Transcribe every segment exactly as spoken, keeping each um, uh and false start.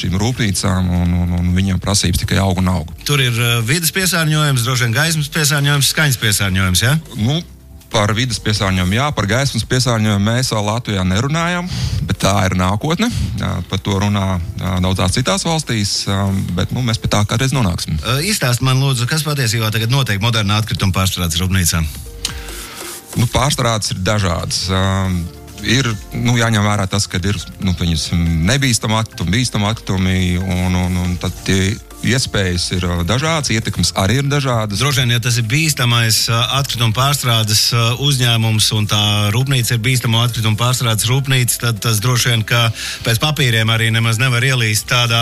šīm rūpnīcām, un, un, un viņiem prasības tikai aug un aug. Tur ir uh, vides piesārņojums, droši vien gaismas piesārņojums, skaņas piesārņojums, ja? Nu, par vides piesārņojumu, jā, par gaismas piesārņojumu mēs vēl Latvijā nerunājam, bet tā ir nākotne. Jā, par to runā jā, daudzās citās valstīs, bet nu, mēs pie tā kādreiz nonāksim. Uh, Izstāst man, lūdzu, kas patiesībā tagad notiek modernā atkrituma pārstrādes rūpnīcā? Nu, pārstrādes ir dažādas. Um, ir, nu, jāņem vērā tas, ka ir, nu, viņas nebīstama atkritumi, bīstama atkritumi, un, un, un tad tie iespējas ir dažādas, ietekmes arī ir dažādas. Droši vien, ja tas ir bīstamais atkrituma pārstrādes uzņēmums un tā rūpnīca ir bīstamo atkritumu pārstrādes rūpnīca, tad tas droši vien, ka pēc papīriem arī nemaz nevar ielīst tādā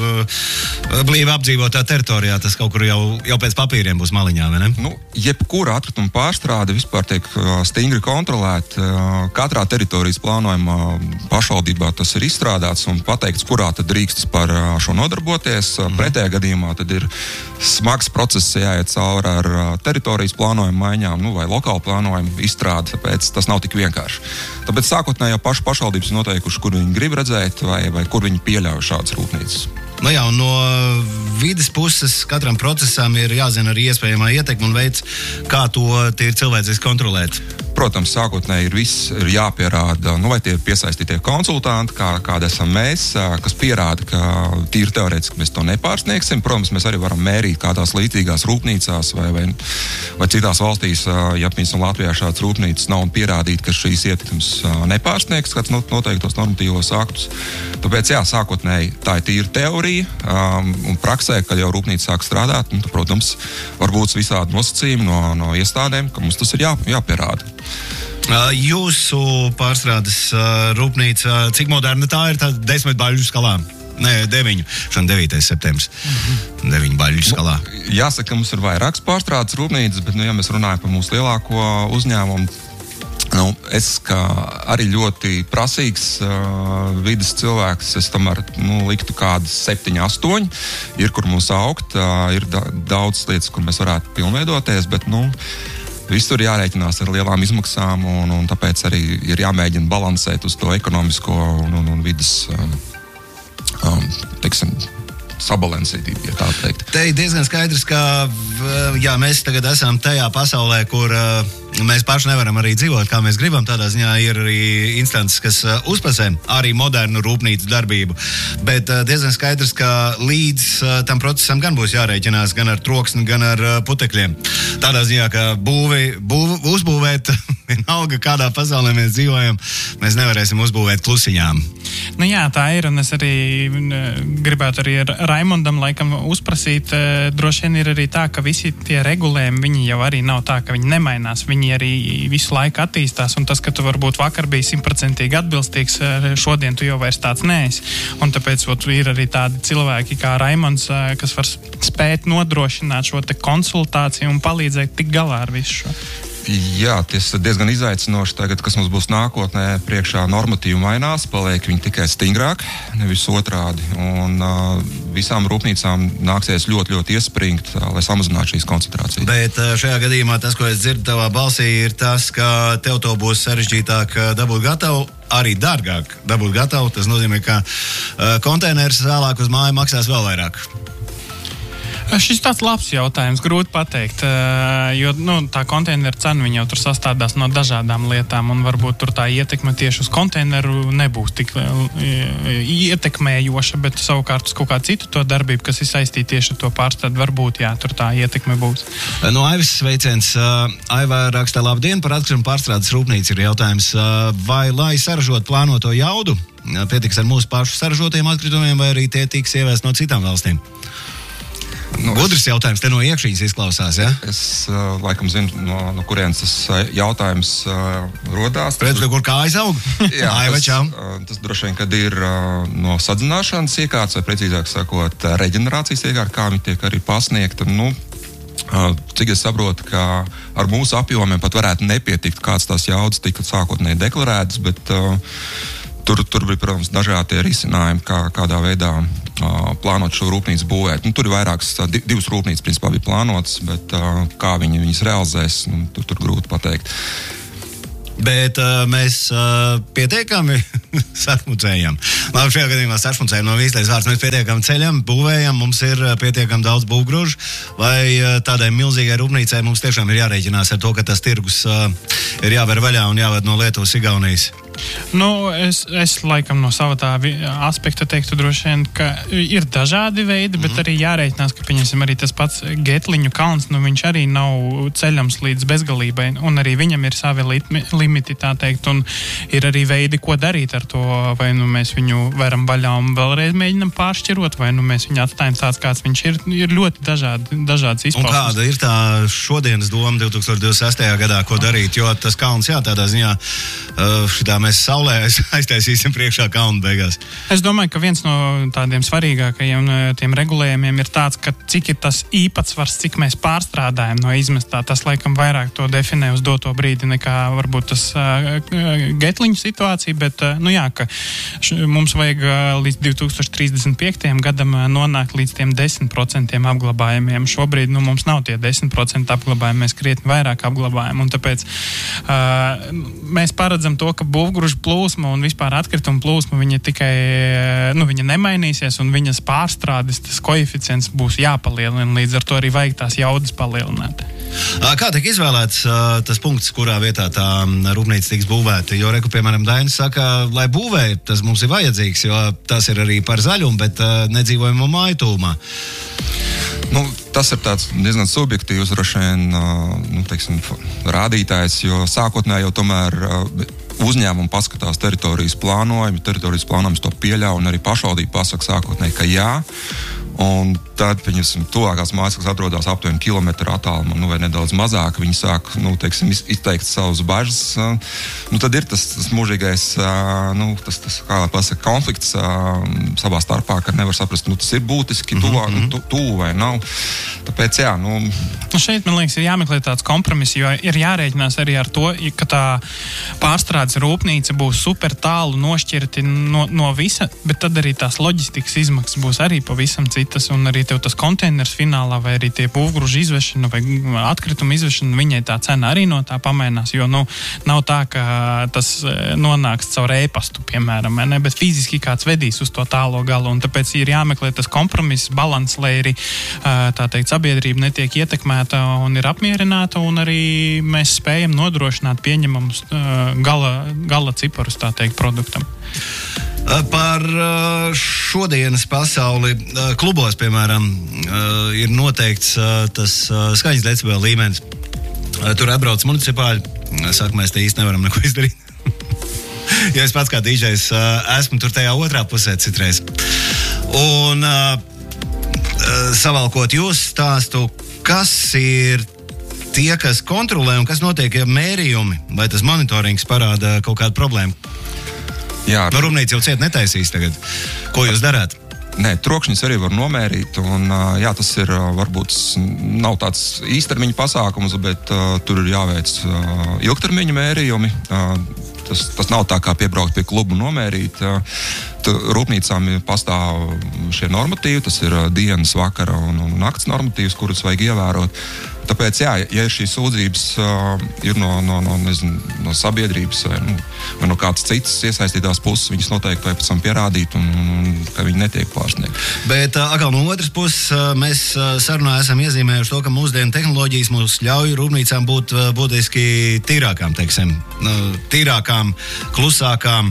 blīvi apdzīvotā teritorijā. Tas kaut kur jau, jau pēc papīriem būs maliņā, vai ne? Nu, jebkura atkrituma pārstrāde vispār tiek stingri kontrolēta. Katrā teritorijas plānojumā pašvaldībā tas ir izstrādāts un pateikts, kurā tad drīkstas par šo nodarboties. Mm. Pretējā gadījumā tad ir smags process jāiet cauri ar teritorijas plānojumu maiņām, nu, vai lokālu plānojumu izstrādi, tāpēc tas nav tik vienkārši. Tāpēc sākotnēji jau pašu pašvaldības noteikuši, kur viņi grib redzēt, vai, vai kur viņi pieļauj šādas rūpnīcas. Nu jā, un no vides puses katram procesam ir jāzina arī iespējamā ietekme un veids, kā to tīri cilvēciski kontrolēt. Protams, sākotnēji ir viss ir jāpierāda, nu vai tie ir piesaistītie konsultanti, kā, kāda esam mēs, kas pierāda, ka tīri teorētiski mēs to nepārsniegsim. Protams, mēs arī varam mērīt kādās līdzīgās rūpnīcās vai, vai, vai citās valstīs, ja piemēram Latvijā šāds rūpnīcas nav, un pierādīt, ka šīs ietekmes nepārsniegs kāds noteiktos normatīvos aktus. Tāpēc, jā, sākotnēji tā ir tīra teorija, um, un praksē, kad jau rūpnīca sāk strādāt, un, protams, var būt visādi nosacījumi no, no iestādēm, ka mums tas ir jā, jāpierāda. Jūsu pārstrādes rūpnīca, cik moderna tā ir, tā desmit baļu skalā? Nē, deviņu. Šodien devītais septembris. Mm-hmm. Deviņu baļu skalā. Nu, jāsaka, mums ir vairākas pārstrādes rūpnīcas, bet, nu, ja mēs runājam par mūsu lielāko uzņēmumu, nu, es kā arī ļoti prasīgs uh, vides cilvēks, es tomēr, nu, liktu kādas septiņi, astoņi. Ir, kur mums augt, uh, ir da- daudz lietas, kur mēs varētu pilnveidoties, bet, nu, visur jārēķinās ar lielām izmaksām, un, un tāpēc arī ir jāmēģina balansēt uz to ekonomisko un, un, un vidas, um, um, teiksim, sabalansētību, ja tā teikt. Te ir diezgan skaidrs, ka jā, mēs tagad esam tajā pasaulē, kur uh, mēs paši nevaram arī dzīvot, kā mēs gribam. Tādā ziņā ir arī instances, kas uh, uzpasē arī modernu rūpnīcu darbību. Bet uh, diezgan skaidrs, ka līdz uh, tam procesam gan būs jārēķinās gan ar troksni, gan ar uh, putekļiem. Tādā ziņā, ka būvi, būvi, uzbūvēt, vienalga kādā pasaulē mēs dzīvojam, mēs nevarēsim uzbūvēt klusiņām. Nu jā, tā ir, un es arī gribētu arī Raimondam laikam uzprasīt, droši vien ir arī tā, ka visi tie regulējumi, viņi jau arī nav tā, ka viņi nemainās, viņi arī visu laiku attīstās, un tas, ka tu varbūt vakar biji simtprocentīgi atbilstīgs, šodien tu jau vairs tāds neesi, un tāpēc ot, ir arī tādi cilvēki kā Raimonds, kas var spēt nodrošināt šo te konsultāciju un palīdzēt tik galā ar visu šo. Jā, tas ir diezgan izaicinoši tagad, kas mums būs nākotnē. Priekšā normatīvi mainās, paliek viņi tikai stingrāk, nevis otrādi. Un uh, visām rūpnīcām nāksies ļoti, ļoti iespringt, uh, lai samazinātu šīs koncentrācijas. Bet uh, šajā gadījumā tas, ko es dzirdu tavā balsī, ir tas, ka tev to būs sarežģītāk dabūt gatavu, arī dārgāk dabūt gatavu. Tas nozīmē, ka uh, konteiners vēlāk uz māju maksās vēl vairāk. Šis tāds labs jautājums, grūti pateikt, jo nu, tā konteineru cena viņa jau tur sastādās no dažādām lietām, un varbūt tur tā ietekme tieši uz konteineru nebūs tik ietekmējoša, bet savukārt uz kaut kā citu to darbību, kas ir saistīta tieši ar to pārstrādi, varbūt, jā, tur tā ietekme būs. No Aivas sveiciens. Aiva rakstā labdien, par atkritumu pārstrādes rūpnīcu ir jautājums, vai lai saražot plānoto jaudu, pietiks ar mūsu pašu saražotiem atkritumiem, vai arī tie tiks ievēst no citām valstīm? Nu, Gudrs jautājums, te no iekšīņas izklausās, ja? Es uh, laikam zinu, no, no kurienes tas uh, jautājums uh, rodās. Redz, kur kājas aug? Jā, tas, uh, tas droši vien, kad ir uh, no sadzināšanas iekārtas, vai precīzāk sakot, reģenerācijas iekārta, kā viņi tiek arī pasniegta. Nu, uh, cik es saprotu, ka ar mūsu apjomiem pat varētu nepietikt, kāds tās jaudas tika sākotnēji deklarētas, bet uh, tur, tur bija, protams, dažādi risinājumi, kā, kādā veidā uh, plānot šo rūpnīcu būvēt. Nu, tur ir vairākas, di, divas rūpnīcas, principā, bija plānotas, bet uh, kā viņi viņas realizēs, nu, tur, tur grūti pateikt. Bet uh, mēs uh, pietiekami sarmucējam. Labi, šajā gadījumā sarmucējam no īstais vārds. Mēs pietiekami ceļam, būvējam, mums ir pietiekami daudz būvgrūžu, vai uh, tādai milzīgai rūpnīcai mums tiešām ir jārēķinās ar to, ka tas tirgus uh, ir jāver vaļā un jāved no Lietuvas, Igaunijas. Nu, es, es laikam no sava tā aspekta teiktu droši vien, ka ir dažādi veidi, bet mm-hmm. arī jārēķinās, ka, pieņemsim, arī tas pats Getliņu kalns, nu viņš arī nav ceļams līdz bezgalībai, un arī viņam ir savi litmi, limiti, tā teikt, un ir arī veidi, ko darīt ar to, vai nu mēs viņu veram vaļā un vēlreiz mēģinam pāršķirot, vai nu mēs viņu atstājam tāds, kāds viņš ir, ir ļoti dažādi, dažādas izpausmes. Un kāda ir tā šodienas doma divtūkstoš divdesmit sestajā gadā, ko darīt, jo tas kalns, jā, tādā ziņā, šitā mēs saulē aiztaisīsim priekšā kalnu beigās. Es domāju, ka viens no tādiem svarīgākajiem tiem regulējumiem ir tāds, ka cik ir tas īpatsvars, cik mēs pārstrādājam no izmestā. Tas laikam vairāk to definē uz doto brīdi nekā varbūt tas uh, Getliņu situācija, bet uh, nu jā, ka š, mums vajag uh, līdz divtūkstoš trīsdesmit piektajam gadam uh, nonākt līdz tiem desmit procentiem apglabājumiem. Šobrīd nu, mums nav tie desmit procenti apglabājumi, mēs krietni vairāk apglabājam, un tāpēc uh, mēs paredzam to, ka būvgružu plūsma un vispār atkrituma plūsma, viņa tikai, nu, viņa nemainīsies un viņas pārstrādes, tas koeficients būs jāpalielina, līdz ar to arī vajag tās jaudas palielināt. Kā tiek izvēlēts tas punkts, kurā vietā tā rūpnīca tiks būvēta? Jo, reku, piemēram, Dainis saka, lai būvē, tas mums ir vajadzīgs, jo tas ir arī par zaļumu, bet nedzīvojamo māju tūmā. Nu, tas ir tāds diezgan subjektīvs, droši vien, nu, teiksim, rādītājs, jo sākotnēji jau tomēr uzņēmumi paskatās teritorijas plānojumu, teritorijas plānojums to pieļauj, un arī pašvaldība pasaka sākotnēji, ka jā. Un tad, pieņemsim, tuvākās mājas, kas atrodas aptuveni kilometru attālumā, nu vai nedaudz mazāk, viņi sāk, nu, teiksim, izteikt savus bažas. Nu, tad ir tas, tas mūžīgais, nu, tas, tas, kā pasaka, konflikts savā starpā, ka nevar saprast, nu, tas ir būtiski tuvāk, mm-hmm. tu, tuvu vai nav. Tāpēc, jā, nu... Nu, šeit, man liekas, ir jāmeklē tāds kompromiss, jo ir jārēķinās arī ar to, ka tā pārstrādes rūpnīca būs super tālu nošķirti no, no visa, bet tad arī tās loģistikas izmaksas būs arī pavisam citas, un arī tev tas konteiners finālā, vai arī tie būvgružu izvešana, vai atkrituma izvešana, viņai tā cena arī no tā pamainās, jo, nu, nav tā, ka tas nonāks caur e-pastu, piemēram, ne, bet fiziski kāds vedīs uz to tālo galu, un tāpēc ir jāmeklē tas kompromiss, balans, lai arī, tā teikt, sabiedrība netiek ietekmēta un ir apmierināta, un arī mēs spējam nodrošināt pieņemamus gala, gala ciparus, tā teikt, produktam. Par šodienas pasauli klubos, piemēram, ir noteikts tas skaņas decibela līmenis. Tur atbrauc municipāļi, saka, mēs te īsti nevaram neko izdarīt. Jo es pats kā dīdžejs esmu tur tajā otrā pusē citreiz. Un savalkot jūs stāstu, kas ir tie, kas kontrolē un kas notiek, ja mērījumi vai tas monitorings parāda kaut kādu problēmu? Jā, no rūpnīca jau ciet netaisīs tagad. Ko jūs darāt? Nē, trokšņus arī var nomērīt, un jā, tas ir varbūt nav tāds īstermiņa pasākums, bet uh, tur ir jāveic uh, ilgtermiņa mērījumi. Uh, tas, tas nav tā kā piebraukt pie klubu nomērīt. Uh, Rūpnīcām pastāv šie normatīvi, tas ir dienas, vakara un, un nakts normatīvs, kurus vajag ievērot. Tāpēc, jā, ja šīs sūdzības uh, ir no, no, no, nezinu, no sabiedrības vai, nu, vai no kādas citas iesaistītās puses, viņas noteikti vajag pēc tam pierādīt, un, un ka viņi netiek pārsniegti. Bet uh, atkal no otras puses, uh, mēs uh, sarunā esam iezīmējuši to, ka mūsdienu tehnoloģijas mums ļauj rūpnīcām būt uh, būtiski tīrākām, teiksim, uh, tīrākām, klusākām.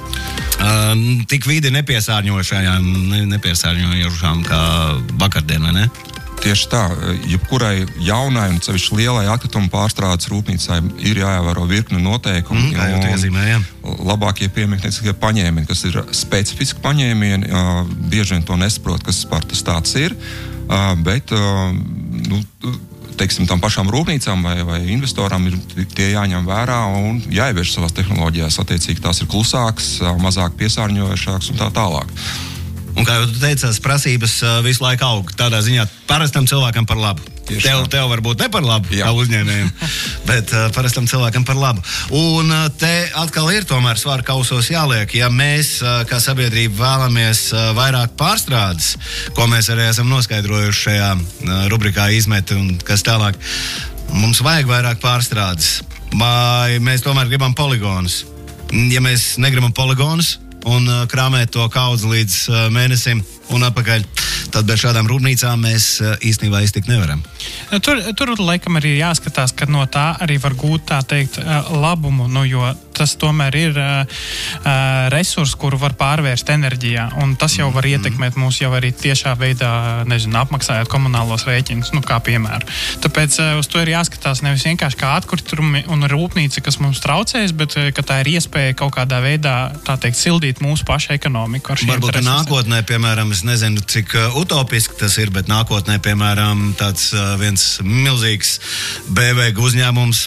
Uh, tik vidi nepiesārņošajām, ne, nepiesārņojošām kā vakardien, vai ne? Tieši tā, jebkurai jaunai un sevišķi lielai atkrituma pārstrādes rūpnīcai ir jāievēro virkni noteikumu. Mm, kā jau tu iezīmēji, labākie piemērotie paņēmieni, kas ir specifiski paņēmieni, uh, bieži vien to nesaprot, kas par tas tāds ir, uh, bet, uh, nu, teiksim, tam pašām rūpnīcām vai, vai investoram ir tie jāņem vērā un jāievērš savās tehnoloģijās. Attiecīgi tās ir klusākas, mazāk piesārņojošākas un tā tālāk. Un kā jau tu teicās, prasības visu laiku aug. Tādā ziņā parastam cilvēkam par labu. Tev, tev varbūt ne par labu, jā, kā uzņēmējiem, bet uh, parastam cilvēkam par labu. Un uh, te atkal ir tomēr svaru kausos jāliek, ja mēs uh, kā sabiedrība vēlamies uh, vairāk pārstrādes, ko mēs arī esam noskaidrojuši šajā uh, rubrikā izmeti un kas tālāk. Mums vajag vairāk pārstrādes. vai mēs tomēr gribam poligonus. Ja mēs negribam poligonus un uh, krāmēt to kaudzi līdz uh, mēnesim un atpakaļ, tad bez šādām rūpnīcām mēs uh, īstenībā iztikt nevaram. Tur, tur laikam arī jāskatās, ka no tā arī var gūt, tā teikt, labumu, nu, jo tas tomēr ir uh, uh, resurs, kuru var pārvērst enerģijā, un tas jau var ietekmēt mūs jau arī tiešā veidā, nezinu, apmaksājot komunālos rēķinus, nu, kā piemēru. Tāpēc uh, uz to ir jāskatās nevis vienkārši kā atkritumi un rūpnīca, kas mums traucēs, bet uh, ka tā ir iespēja kaut kādā veidā, tā teikt, sildīt mūsu pašu ekonomiku ar šiem Varbūt nākotnē, piemēram, es nezinu, cik uh, utopiski tas ir, bet nākotnē, piemēram, tāds uh, viens milzīgs B V G uzņēmums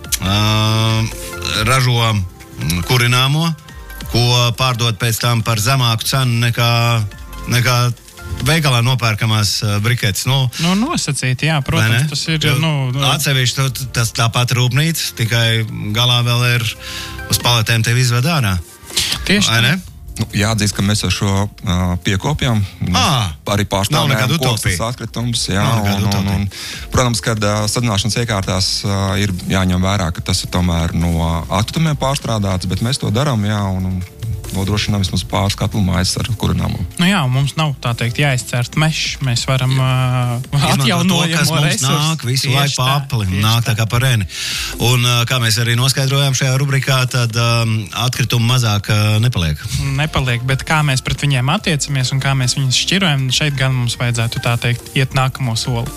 uh, ražo kurināmo, ko pārdod pēc tam par zemāku cenu nekā, nekā veikalā nopērkamās uh, briketes. Nu, nu, nosacīti, jā, protams, tas ir, jo, nu... Atsevišķi tas tāpat rūpnīca, tikai galā vēl ir uz paletēm tevi izved ārā. Tieši tā. Nu, jāatzīst, ka mēs ar šo uh, piekopjam, ah, arī pārstāvjām koksnes atkritumus. Jā, un, un, un, protams, kad uh, sadedzināšanas iekārtās uh, ir jāņem vērā, ka tas ir tomēr no atkritumiem pārstrādāts, bet mēs to darām, jā, un, un nodrošinām vismaz pāris katlu mājas ar kurināmu. Nu jā, mums nav, tā teikt, jāizcērt mešs, mēs varam uh, atjaunojamo resursu. Nāk visu laiku pa apli, nāk tā kā pa reni. Un uh, kā mēs arī noskaidrojām šajā rubrikā, tad um, atkritumu mazāk uh, nepaliek. Nepaliek, bet kā mēs pret viņiem attiecamies un kā mēs viņus šķirojam, šeit gan mums vajadzētu, tā teikt, iet nākamo soli.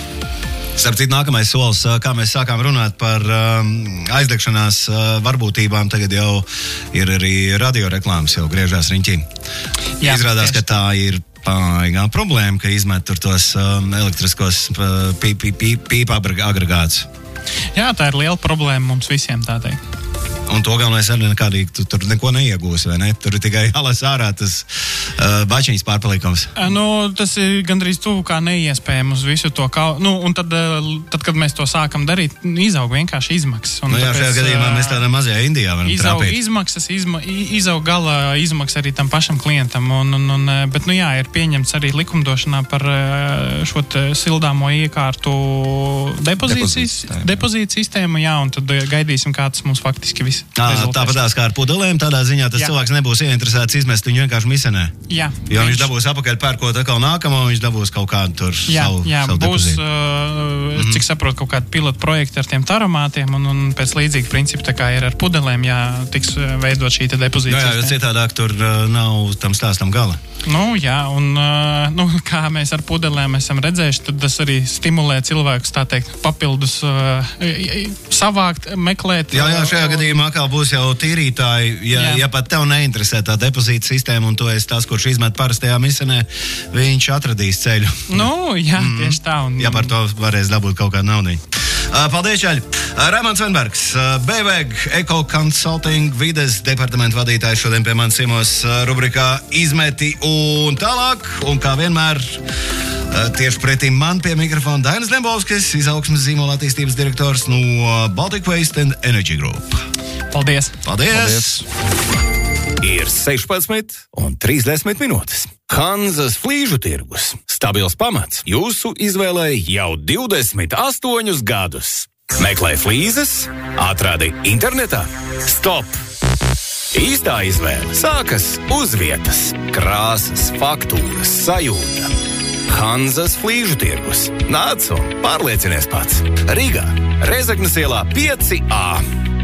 Starp citu, nākamais solis, kā mēs sākām runāt par um, aizdegšanās uh, varbūtībām, tagad jau ir arī radioreklāmas, jau griežās riņķī. Jā, izrādās, tieši. Ka tā ir paigā problēma, ka izmet tur tos um, elektriskos uh, pīpa pī, pī, agregātus. Jā, tā ir liela problēma mums visiem, tā teikt. Un to galvenais arī nekādīgi, tu tur neko neiegūsi, vai ne? Tur ir tikai jālas ārā tas uh, bačiņas pārpalikums. Nu, tas ir gandrīz tuvu kā neiespējami uz visu to kaut. Nu, un tad, tad, kad mēs to sākam darīt, izaug vienkārši izmaksas. Un nu jā, tāpēc, šajā gadījumā mēs tādā mazajā Indijā varam izaug trāpīt. Izmaksas, izma, izaug gala izmaksas arī tam pašam klientam. Un, un, un, bet, nu jā, ir pieņemts arī likumdošanā par šo sildāmo iekārtu depozīcijas depozīta sistēmu, jā, un tad gaidīsim, kā tas mums faktiski viss. Tāpatās kā ar pudelēm, tādā ziņā tas jā. Cilvēks nebūs ieinteresēts izmest viņu vienkārši misenē. Jā. Jo viņš, viņš dabūs apakaļ pērkot atkal nākamo, viņš dabūs kaut kādu tur jā, savu, jā, savu būs, uh, mm-hmm. cik saprotu, kaut kādi pilotu projekti ar tiem taromātiem, un, un pēc līdzīga principa, tā kā ir ar pudelēm, jā, tiks veidot šī te depozīta. Jā, jo citādāk tur uh, nav tam stāstam gala. Nu, jā, un uh, nu, kā mēs ar pudelēm esam redzējuši, tad tas arī stimulē cilvēkus, tā teikt, papildus uh, savākt, meklēt. Jā, jā, šajā gadījumā kā būs jau tīrītāji, ja, ja pat tev neinteresē tā depozīta sistēma un tu esi tas, kurš izmet parastajā misenē, viņš atradīs ceļu. Nu, jā, mm. tieši tā. Un, ja par to varēs dabūt kaut kādu naudiņu. Uh, paldies, Čaļi! Uh, Raimonds Venbergs, uh, B V G Eco Consulting vides departamenta vadītājs šodien pie manis ciemos uh, rubrikā Izmeti un tālāk. Un kā vienmēr, uh, tieši pretī man pie mikrofona Dainis Dembovskis, izaugsmes zīmola attīstības direktors no Baltic Waste and Energy Group. Paldies! Paldies! Paldies. Ir sešpadsmit un trīsdesmit minūtes. Hanzas flīžu tirgus. Stabils pamats jūsu izvēlei jau divdesmit astoņus gadus. Meklē flīzes, atradi internetā. Stop! Īstā izvēle sākas uz vietas. Krāsas, faktūras, sajūta. Hanzas flīžu tirgus. Nāc un pārliecinies pats. Rīgā, Rezeknes ielā pieci A.